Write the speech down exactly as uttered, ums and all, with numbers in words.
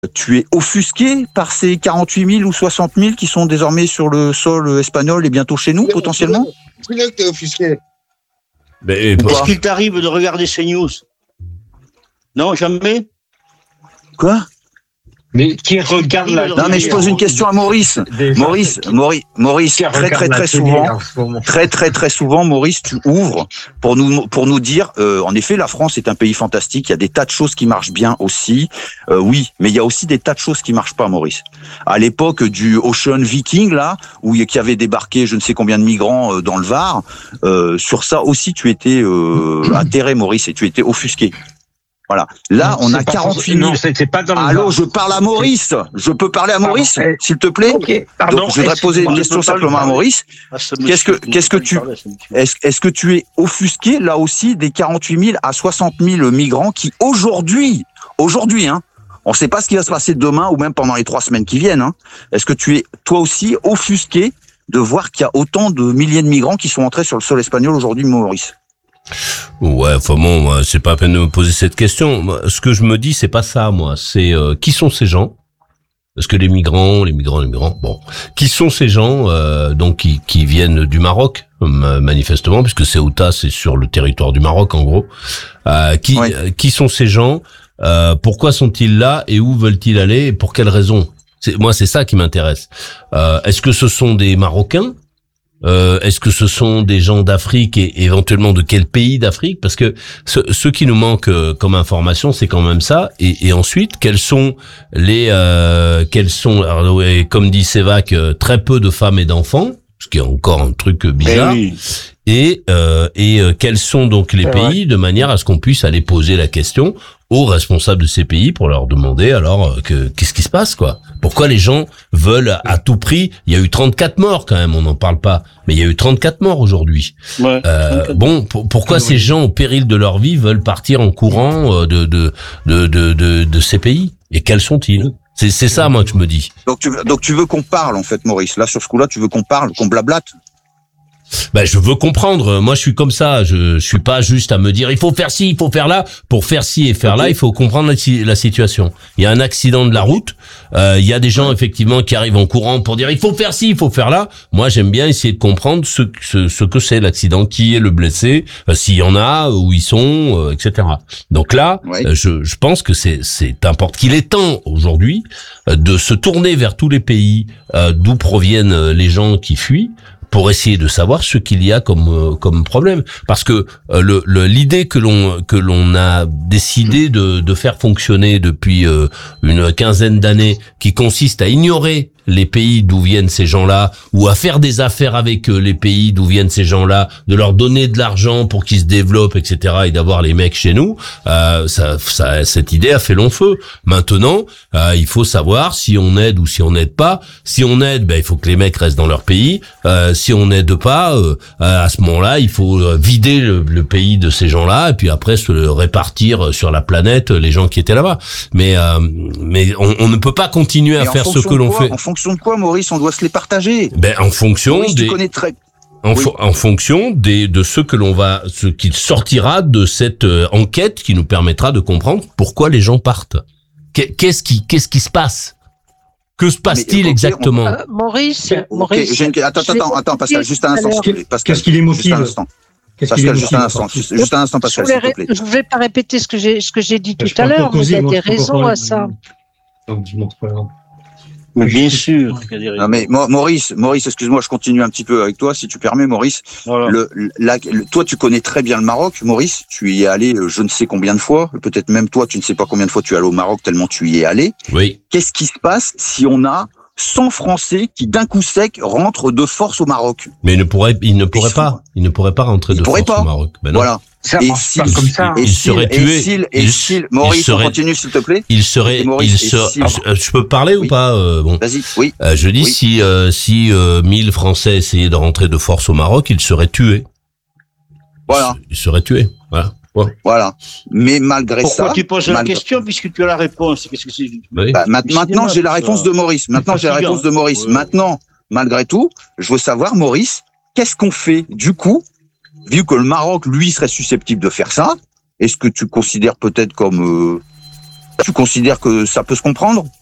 tu es offusqué par ces quarante-huit mille ou soixante mille qui sont désormais sur le sol espagnol et bientôt chez nous, potentiellement? C'est là que t'es offusqué. Mais, Est-ce qu'il t'arrive de regarder CNews? Non, jamais. Quoi? Mais qui regarde la Non, mais je pose une question à Maurice. Maurice, Maurice, Maurice, très très très souvent, très très très souvent, Maurice, tu ouvres pour nous pour nous dire, euh, en effet, la France est un pays fantastique. Il y a des tas de choses qui marchent bien aussi, euh, oui, mais il y a aussi des tas de choses qui marchent pas, Maurice. À l'époque du Ocean Viking là, où il y avait débarqué je ne sais combien de migrants euh, dans le Var, euh, sur ça aussi tu étais euh, atterré, Maurice, et tu étais offusqué. Voilà. Là, on a quarante-huit mille. Non, c'est pas dans le Allô, je parle à Maurice. Je peux parler à Maurice, pardon. s'il te plaît. Ok, pardon. Donc, je voudrais poser une question simplement à Maurice. Qu'est-ce que, qu'est-ce que tu, est-ce, est-ce que tu es offusqué, là aussi, des quarante-huit mille à soixante mille migrants qui, aujourd'hui, aujourd'hui, hein, on ne sait pas ce qui va se passer demain ou même pendant les trois semaines qui viennent, hein. Est-ce que tu es, toi aussi, offusqué de voir qu'il y a autant de milliers de migrants qui sont entrés sur le sol espagnol aujourd'hui, Maurice? Ouais, enfin bon, moi, c'est pas à peine de me poser cette question. Moi, ce que je me dis, c'est pas ça, moi. C'est euh, qui sont ces gens? Parce que les migrants, les migrants, les migrants, bon, qui sont ces gens euh, donc qui, qui viennent du Maroc, manifestement, puisque Ceuta, c'est sur le territoire du Maroc, en gros. Euh, qui, oui. euh, qui sont ces gens? euh, Pourquoi sont-ils là et où veulent-ils aller et pour quelles raisons? C'est, moi, c'est ça qui m'intéresse. Euh, est-ce que ce sont des Marocains? Euh, est-ce que ce sont des gens d'Afrique et éventuellement de quel pays d'Afrique? Parce que ce, ce qui nous manque euh, comme information, c'est quand même ça. Et, et ensuite, quels sont les, euh, quels sont, alors, ouais, comme dit Sévac, euh, très peu de femmes et d'enfants, ce qui est encore un truc bizarre. Oui. Et euh, et euh, quels sont donc les c'est pays, vrai. De manière à ce qu'on puisse aller poser la question aux responsables de ces pays pour leur demander alors que qu'est-ce qui se passe, quoi. Pourquoi les gens veulent à tout prix? Il y a eu trente-quatre morts quand même, on n'en parle pas, mais il y a eu trente-quatre morts aujourd'hui. Ouais, euh, bon, pour, pourquoi oui. Ces gens au péril de leur vie veulent partir en courant de de de de de, de ces pays? Et quels sont-ils? C'est c'est ça moi que je me dis. Donc tu veux, donc tu veux qu'on parle en fait, Maurice. Là sur ce coup-là, tu veux qu'on parle, qu'on blablate? Ben, je veux comprendre. Moi, je suis comme ça. Je, je suis pas juste à me dire il faut faire ci, il faut faire là. Pour faire ci et faire okay. là, il faut comprendre la, la situation. Il y a un accident de la route. Euh, il y a des gens effectivement qui arrivent en courant pour dire il faut faire ci, il faut faire là. Moi, j'aime bien essayer de comprendre ce, ce, ce que c'est l'accident, qui est le blessé, euh, s'il y en a, où ils sont, euh, et cetera. Donc là, oui. euh, je, je pense que c'est, c'est important qu'il est temps aujourd'hui euh, de se tourner vers tous les pays euh, d'où proviennent les gens qui fuient, pour essayer de savoir ce qu'il y a comme euh, comme problème, parce que euh, le, le l'idée que l'on que l'on a décidé de de faire fonctionner depuis euh, une quinzaine d'années, qui consiste à ignorer les pays d'où viennent ces gens-là, ou à faire des affaires avec euh, les pays d'où viennent ces gens-là, de leur donner de l'argent pour qu'ils se développent, et cetera, et d'avoir les mecs chez nous, euh, ça, ça, cette idée a fait long feu. Maintenant, euh, il faut savoir si on aide ou si on n'aide pas. Si on aide, ben il faut que les mecs restent dans leur pays. Euh, si on n'aide pas, euh, à ce moment-là, il faut vider le, le pays de ces gens-là, et puis après se le répartir sur la planète les gens qui étaient là-bas. Mais euh, mais on, on ne peut pas continuer à faire ce que l'on fait. En fonction de quoi, Maurice, on doit se les partager? Ben, en fonction Maurice, des... tu connais très... En, oui. fo- en fonction des, de ce que l'on va, ce qui sortira de cette euh, enquête qui nous permettra de comprendre pourquoi les gens partent. Qu'est-ce qui, qu'est-ce qui se passe? Que se passe-t-il Mais, okay, exactement? Euh, Maurice, okay, Maurice. Une... Attends, attends, attend, Pascal, juste un instant. Pascal, qu'est-ce qu'il est motivé? Pascal, juste un instant, juste, juste un instant, Pascal, s'il te plaît. Je ne vais pas répéter ce que j'ai, ce que j'ai dit tout à l'heure. Vous avez raison à ça. Mais bien sûr. Non mais Maurice, Maurice, excuse-moi, je continue un petit peu avec toi, si tu permets, Maurice. Voilà. Le, la, le, toi, tu connais très bien le Maroc, Maurice. Tu y es allé, je ne sais combien de fois. Peut-être même toi, tu ne sais pas combien de fois tu es allé au Maroc tellement tu y es allé. Oui. Qu'est-ce qui se passe si on a cent Français qui d'un coup sec rentrent de force au Maroc? Mais il ne pourrait, il ne pourrait pas, il ne pourrait pas rentrer de force pas. au Maroc. Ben non. Voilà. Ça et s'il comme ça. Il serait tué. Et s'il, et s'il, Maurice, serait, on continue s'il te plaît. Il serait, Maurice, il serait, je, je peux parler oui. ou pas euh, bon. Vas-y, oui. Euh, je dis oui. si euh, si euh, mille Français essayaient de rentrer de force au Maroc, ils seraient tués. Voilà. Ils seraient tués. Voilà. Ouais. Voilà. Mais malgré Pourquoi ça. Pourquoi tu poses malgré... la question puisque tu as la réponse? Qu'est-ce que c'est? Oui. Bah, maintenant, j'ai la réponse de Maurice. Maintenant, j'ai la réponse de Maurice. Ouais. Maintenant, malgré tout, je veux savoir, Maurice, qu'est-ce qu'on fait du coup? Vu que le Maroc, lui, serait susceptible de faire ça, est-ce que tu considères peut-être comme euh, Tu considères que ça peut se comprendre?